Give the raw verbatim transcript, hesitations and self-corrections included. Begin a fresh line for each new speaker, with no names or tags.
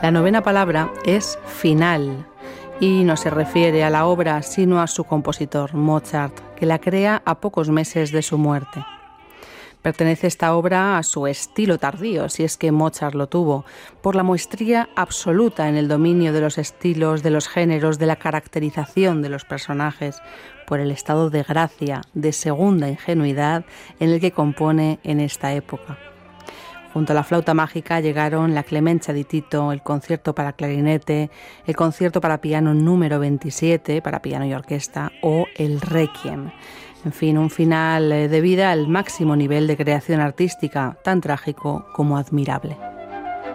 La novena palabra es final y no se refiere a la obra sino a su compositor, Mozart, que la crea a pocos meses de su muerte. Pertenece esta obra a su estilo tardío, si es que Mozart lo tuvo, por la maestría absoluta en el dominio de los estilos, de los géneros, de la caracterización de los personajes, por el estado de gracia, de segunda ingenuidad en el que compone en esta época. Junto a la flauta mágica llegaron la Clemencia di Tito, el concierto para clarinete, el concierto para piano número veintisiete, para piano y orquesta, o el Requiem. En fin, un final de vida al máximo nivel de creación artística, tan trágico como admirable.